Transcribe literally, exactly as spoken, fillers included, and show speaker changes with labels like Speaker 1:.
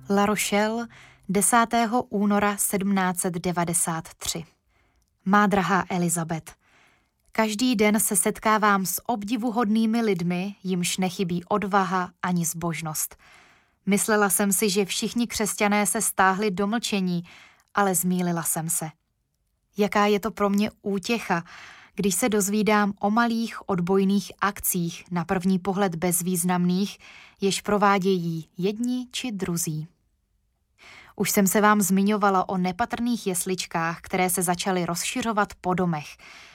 Speaker 1: La Rochelle, desátého února sedmnáct set devadesát tři. Má drahá Elizabeth, každý den se setkávám s obdivuhodnými lidmi, jimž nechybí odvaha ani zbožnost. Myslela jsem si, že všichni křesťané se stáhli do mlčení, ale zmýlila jsem se. Jaká je to pro mě útěcha, když se dozvídám o malých odbojných akcích, na první pohled bezvýznamných, jež provádějí jedni či druzí. Už jsem se vám zmiňovala o nepatrných jesličkách, které se začaly rozšiřovat po domech.